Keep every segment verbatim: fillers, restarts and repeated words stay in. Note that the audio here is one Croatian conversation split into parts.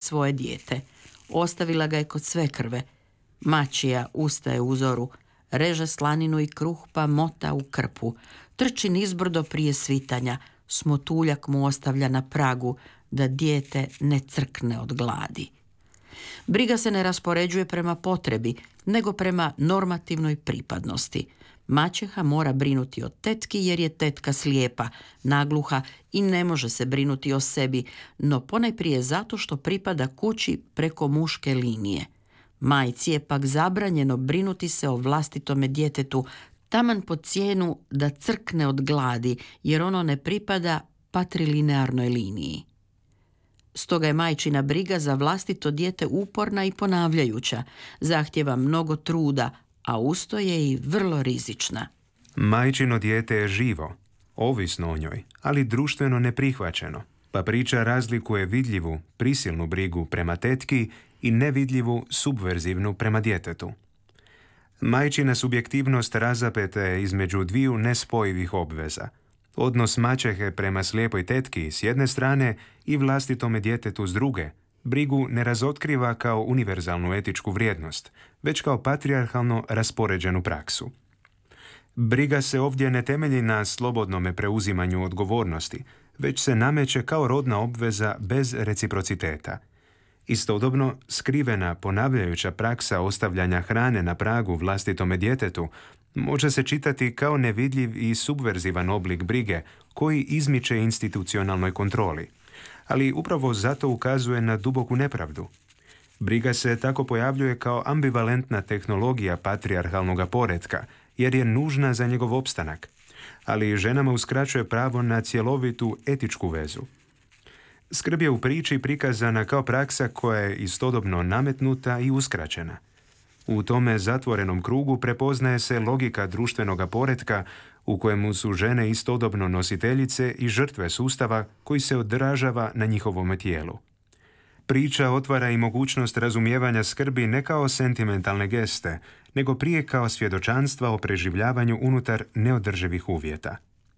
svoje dijete. Ostavila ga je kod svekrve. Mačija ustaje u zoru, reže slaninu i kruh pa mota u krpu. Trči nizbrdo prije svitanja. Smotuljak mu ostavlja na pragu da dijete ne crkne od gladi. Briga se ne raspoređuje prema potrebi, nego prema normativnoj pripadnosti. Maćeha mora brinuti o tetki jer je tetka slijepa, nagluha i ne može se brinuti o sebi, no ponajprije zato što pripada kući preko muške linije. Majci je pak zabranjeno brinuti se o vlastitome djetetu, taman po cijenu da crkne od gladi, jer ono ne pripada patrilinearnoj liniji. Stoga je majčina briga za vlastito dijete uporna i ponavljajuća, zahtjeva mnogo truda, a usto je i vrlo rizična. Majčino dijete je živo, ovisno o njoj, ali društveno neprihvaćeno, pa priča razlikuje vidljivu, prisilnu brigu prema tetki i nevidljivu, subverzivnu prema djetetu. Majčina subjektivnost razapeta je između dviju nespojivih obveza. Odnos maćehe prema slijepoj tetki s jedne strane i vlastitome djetetu s druge, brigu ne razotkriva kao univerzalnu etičku vrijednost, već kao patrijarhalno raspoređenu praksu. Briga se ovdje ne temelji na slobodnome preuzimanju odgovornosti, već se nameće kao rodna obveza bez reciprociteta. Istodobno, skrivena, ponavljajuća praksa ostavljanja hrane na pragu vlastitome djetetu može se čitati kao nevidljiv i subverzivan oblik brige koji izmiče institucionalnoj kontroli. Ali upravo zato ukazuje na duboku nepravdu. Briga se tako pojavljuje kao ambivalentna tehnologija patrijarhalnog poretka, jer je nužna za njegov opstanak, ali ženama uskraćuje pravo na cjelovitu etičku vezu. Skrb je u priči prikazana kao praksa koja je istodobno nametnuta i uskraćena. U tome zatvorenom krugu prepoznaje se logika društvenog poretka u kojemu su žene istodobno nositeljice i žrtve sustava koji se odražava na njihovom tijelu. Priča otvara i mogućnost razumijevanja skrbi ne kao sentimentalne geste, nego prije kao svjedočanstva o preživljavanju unutar neodrživih uvjeta.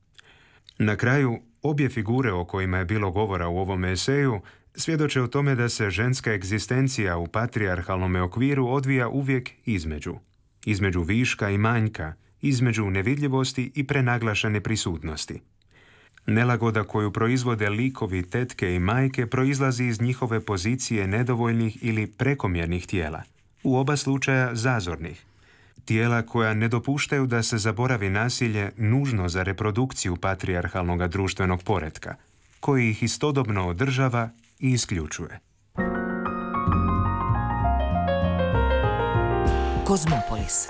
Na kraju, obje figure o kojima je bilo govora u ovom eseju svjedoče o tome da se ženska egzistencija u patrijarhalnom okviru odvija uvijek između. Između viška i manjka, između nevidljivosti i prenaglašene prisutnosti. Nelagoda koju proizvode likovi tetke i majke proizlazi iz njihove pozicije nedovoljnih ili prekomjernih tijela, u oba slučaja zazornih. Tijela koja ne dopuštaju da se zaboravi nasilje nužno za reprodukciju patrijarhalnog društvenog poretka, koji ih istodobno održava i isključuje. Kozmopolis.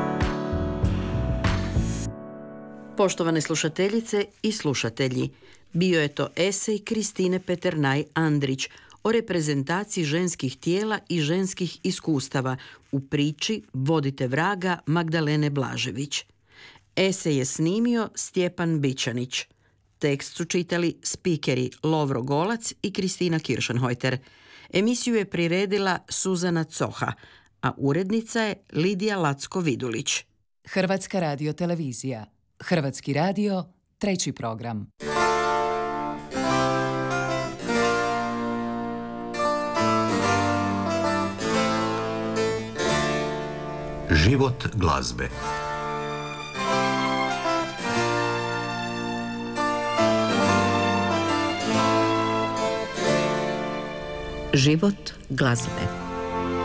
Poštovane slušateljice i slušatelji, bio je to esej Kristine Peternaj-Andrić o reprezentaciji ženskih tijela i ženskih iskustava u priči Vodite vraga Magdalene Blažević. Esej je snimio Stjepan Bičanić. Tekst su čitali spikeri Lovro Golac i Kristina Kiršenhojter. Emisiju je priredila Suzana Coha, a urednica je Lidija Lacko-Vidulić. Hrvatska radiotelevizija. Hrvatski radio, treći program. Život glazbe. Život glazbe.